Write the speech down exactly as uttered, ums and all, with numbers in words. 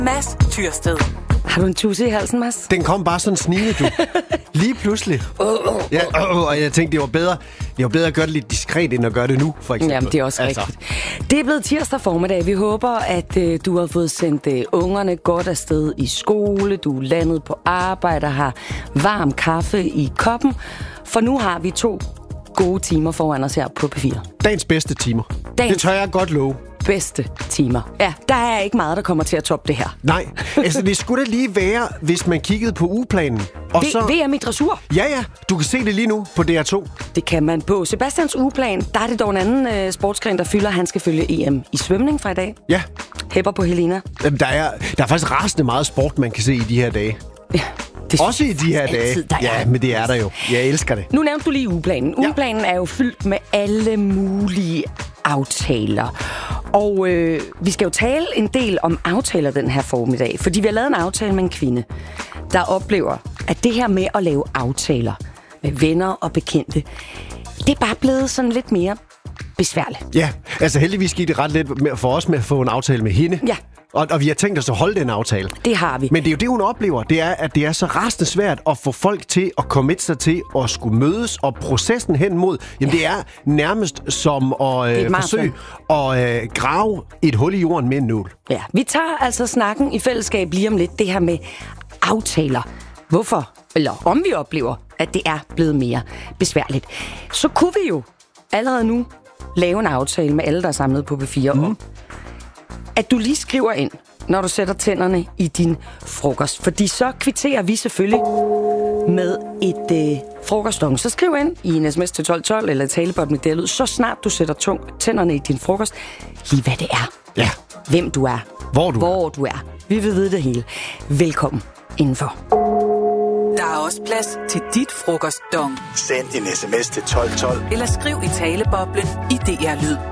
Mads Tyrsted. Har du en tusse i halsen, Mads? Den kom bare sådan snigende, du. Lige pludselig. Oh, oh. Ja, oh, og jeg tænkte, det var bedre, det var bedre at gøre det lidt diskret, end at gøre det nu, for eksempel. Jamen, det er også altså. rigtigt. Det er blevet tirsdag formiddag. Vi håber, at øh, du har fået sendt øh, ungerne godt afsted i skole. Du er landet på arbejde og har varm kaffe i koppen. For nu har vi to gode timer foran os her på P fire. Dagens bedste timer. Dagens Det tør jeg godt love. bedste timer. Ja, der er ikke meget, der kommer til at toppe det her. Nej, altså det skulle da lige være, hvis man kiggede på ugeplanen. Og V- så... V M i dressur. Ja, ja, du kan se det lige nu på D R to. Det kan man på Sebastians ugeplan. Der er det dog en anden øh, sportsgren, der fylder. Han skal følge E M i svømning fra i dag. Ja, Hæpper på Helena. Jamen, der er, der er faktisk rasende meget sport, man kan se i de her dage. Ja, det Også i de her altid, dage. der er. Ja, men det er der jo. Jeg elsker det. Nu nævnte du lige ugeplanen. Ja. Ugeplanen er jo fyldt med alle mulige aftaler. Og øh, vi skal jo tale en del om aftaler den her formiddag. Fordi vi har lavet en aftale med en kvinde, der oplever, at det her med at lave aftaler med venner og bekendte, det er bare blevet sådan lidt mere besværligt. Ja, altså heldigvis gik det ret let med, for os med at få en aftale med hende. Ja. Og, og vi har tænkt os at holde den aftale. Det har vi. Men det er jo det, hun oplever. Det er, at det er så rasende svært at få folk til at committe sig til at skulle mødes. Og processen hen mod, jamen det er nærmest som at øh, forsøge at øh, grave et hul i jorden med en nål. Ja, vi tager altså snakken i fællesskab lige om lidt. Det her med aftaler. Hvorfor, eller om vi oplever, at det er blevet mere besværligt. Så kunne vi jo allerede nu lave en aftale med alle, der er samlet på P fire mm. om, at du lige skriver ind, når du sætter tænderne i din frokost. Fordi så kvitterer vi selvfølgelig med et øh, frokostdong. Så skriv ind i en sms til tolv tolv eller et talebot med det, så snart du sætter tung, tænderne i din frokost, lige hvad det er. Ja. Hvem du er. Hvor du Hvor du er. Vi vil vide det hele. Velkommen indenfor. Der er også plads til dit frokostdong. Send en sms til tolv tolv. Eller skriv i taleboblen i D R Lyd.